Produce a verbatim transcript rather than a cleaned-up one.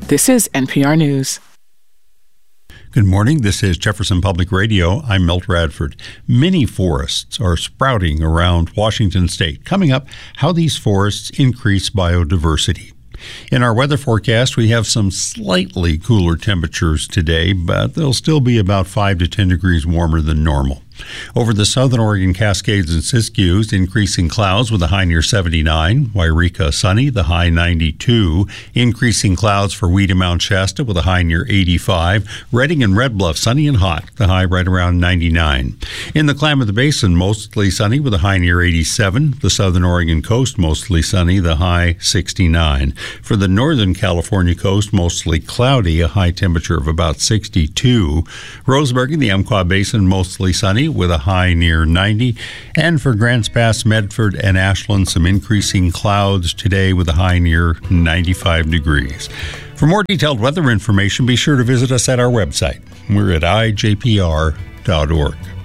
This is N P R News. Good morning. This is Jefferson Public Radio. I'm Milt Radford. Many forests are sprouting around Washington state. Coming up, how these forests increase biodiversity. In our weather forecast, we have some slightly cooler temperatures today, but they'll still be about five to ten degrees warmer than normal. Over the southern Oregon Cascades and Siskiyous, increasing clouds with a high near seventy-nine. Wairika sunny, the high ninety-two. Increasing clouds for Weeda Mount Shasta with a high near eighty-five. Redding and Red Bluff sunny and hot, the high right around ninety-nine. In the Klamath Basin, mostly sunny with a high near eighty-seven. The southern Oregon coast, mostly sunny, the high sixty-nine. For the northern California coast, mostly cloudy, a high temperature of about sixty-two. Roseburg in the Umpqua Basin, mostly sunny with a high near ninety. And for Grants Pass, Medford, and Ashland, some increasing clouds today with a high near ninety-five degrees. For more detailed weather information, be sure to visit us at our website. We're at I J P R dot org.